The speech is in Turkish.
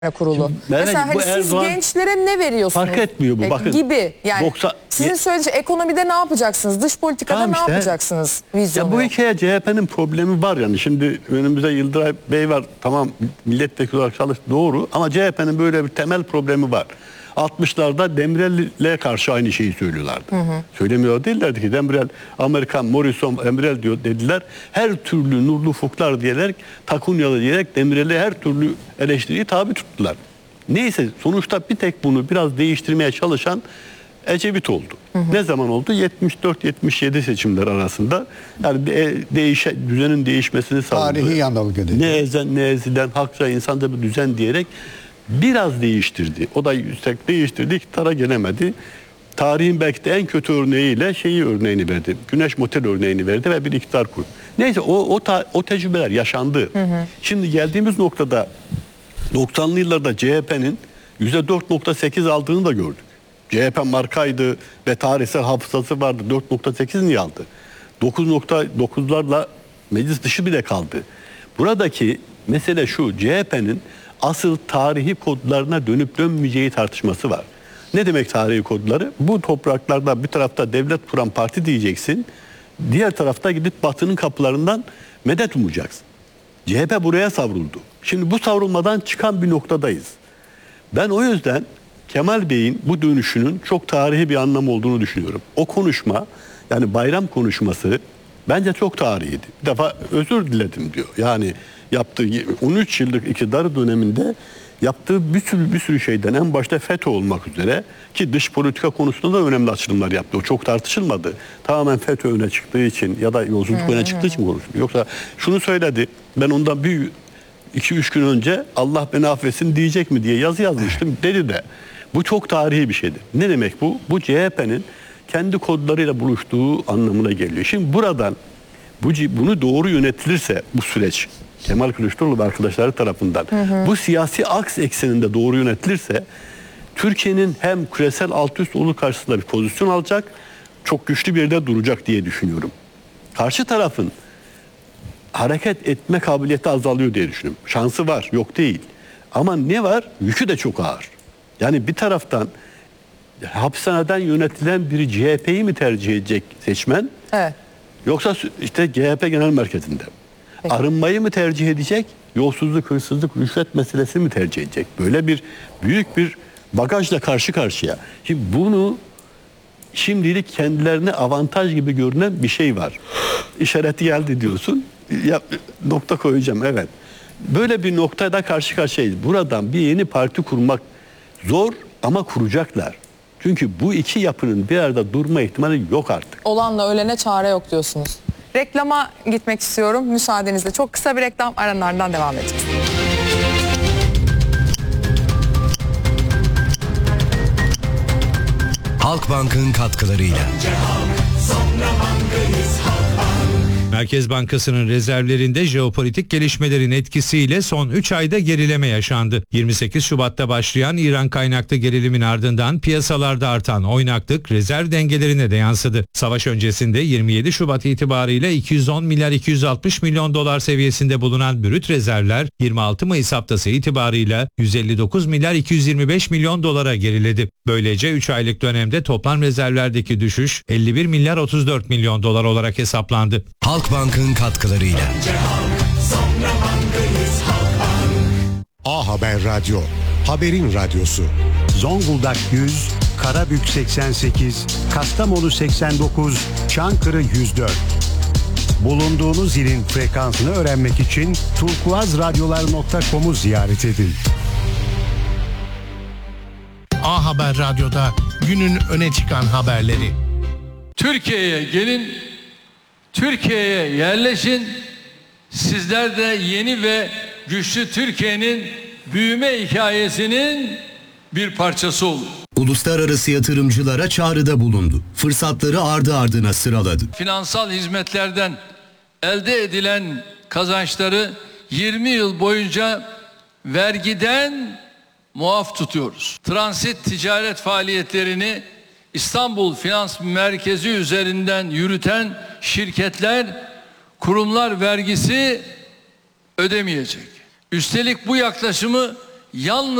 kurulu. Mesela hani siz gençlere ne veriyorsunuz? Fark etmiyor bu. Bakın. Gibi. Yani sizin söylediğiniz ekonomide ne yapacaksınız? Dış politikada ne yapacaksınız? Vizyonu. Ya bu hikaye CHP'nin problemi var yani. Şimdi önümüzde Yıldıray Bey var. Tamam, milletvekili olarak çalıştı, doğru. Ama CHP'nin böyle bir temel problemi var. 60'larda Demirel'e karşı aynı şeyi söylüyorlardı. Söylemiyor değillerdi ki. Demirel, Amerikan, Morrison, Demirel diyor dediler. Her türlü nurlu ufuklar diyerek, takunyalı diyerek Demirel'e her türlü eleştiriyi tabi tuttular. Neyse, sonuçta bir tek bunu biraz değiştirmeye çalışan Ecevit oldu. Ne zaman oldu? 74-77 seçimler arasında. Yani düzenin değişmesini sağladı. Tarihi yanılgı dedi. Ne ezen ne ezilen, hakça insanda bir düzen diyerek biraz değiştirdi. O da yüksek değiştirdi. İktidara gelemedi. Tarihin belki de en kötü örneğiyle örneğini verdi. Güneş Motel örneğini verdi ve bir iktidar kurdu. Neyse o tecrübeler yaşandı. Şimdi geldiğimiz noktada 90'lı yıllarda CHP'nin %4.8 aldığını da gördük. CHP markaydı ve tarihsel hafızası vardı. 4.8 niye aldı? 9.9'larla meclis dışı bile kaldı. Buradaki mesele şu: CHP'nin asıl tarihi kodlarına dönüp dönmeyeceği tartışması var. Ne demek tarihi kodları? Bu topraklarda bir tarafta devlet kuran parti diyeceksin, diğer tarafta gidip Batı'nın kapılarından medet umacaksın. CHP buraya savruldu. Şimdi bu savrulmadan çıkan bir noktadayız. Ben o yüzden Kemal Bey'in bu dönüşünün çok tarihi bir anlamı olduğunu düşünüyorum. O konuşma, yani bayram konuşması bence çok tarihiydi. Bir defa özür diledim diyor. Yani yaptığı 13 yıllık iktidar döneminde yaptığı bir sürü şeyden, en başta FETÖ olmak üzere, ki dış politika konusunda da önemli açılımlar yaptı. O çok tartışılmadı. Tamamen FETÖ öne çıktığı için ya da yolsuzluk öne çıktığı için konuşuldu. Yoksa şunu söyledi, ben ondan 2-3 gün önce Allah beni affetsin diyecek mi diye yazı yazmıştım dedi de. Bu çok tarihi bir şeydir. Ne demek bu? Bu CHP'nin kendi kodlarıyla buluştuğu anlamına geliyor. Şimdi buradan bunu doğru yönetilirse bu süreç, Kemal Kılıçdaroğlu ve arkadaşları tarafından bu siyasi aks ekseninde doğru yönetilirse, Türkiye'nin hem küresel alt üst olur karşısında bir pozisyon alacak, çok güçlü bir yerde duracak diye düşünüyorum. Karşı tarafın hareket etme kabiliyeti azalıyor diye düşünüyorum. Şansı var, yok değil. Ama ne var? Yükü de çok ağır. Yani bir taraftan hapishaneden yönetilen bir CHP'yi mi tercih edecek seçmen? Evet. Yoksa işte CHP genel merkezinde. Peki. Arınmayı mı tercih edecek? Yolsuzluk, hırsızlık, rüşvet meselesini mi tercih edecek? Böyle bir büyük bir bagajla karşı karşıya. Şimdi bunu şimdilik kendilerine avantaj gibi görünen bir şey var. İşareti geldi diyorsun. Nokta koyacağım, evet. Böyle bir noktada karşı karşıyayız. Buradan bir yeni parti kurmak zor ama kuracaklar. Çünkü bu iki yapının bir arada durma ihtimali yok artık. Olanla ölene çare yok diyorsunuz. Reklama gitmek istiyorum. Müsaadenizle çok kısa bir reklam, aranlardan devam edeceğiz. Halkbank'ın katkılarıyla. Merkez Bankası'nın rezervlerinde jeopolitik gelişmelerin etkisiyle son 3 ayda gerileme yaşandı. 28 Şubat'ta başlayan İran kaynaklı gerilimin ardından piyasalarda artan oynaklık rezerv dengelerine de yansıdı. Savaş öncesinde 27 Şubat itibariyle 210 milyar 260 milyon dolar seviyesinde bulunan brüt rezervler 26 Mayıs haftası itibarıyla 159 milyar 225 milyon dolara geriledi. Böylece 3 aylık dönemde toplam rezervlerdeki düşüş 51 milyar 34 milyon dolar olarak hesaplandı. Halkbank'ın katkılarıyla. A Haber Radyo, haberin radyosu. Zonguldak 100, Karabük 88, Kastamonu 89, Çankırı 104. Bulunduğunuz ilin frekansını öğrenmek için turkuazradyolar.com'u ziyaret edin. A Haber Radyo'da günün öne çıkan haberleri. Türkiye'ye gelin, Türkiye'ye yerleşin. Sizler de yeni ve güçlü Türkiye'nin büyüme hikayesinin bir parçası olun. Uluslararası yatırımcılara çağrıda bulundu. Fırsatları ardı ardına sıraladı. Finansal hizmetlerden elde edilen kazançları 20 yıl boyunca vergiden muaf tutuyoruz. Transit ticaret faaliyetlerini İstanbul Finans Merkezi üzerinden yürüten şirketler, kurumlar vergisi ödemeyecek. Üstelik bu yaklaşımı yalnız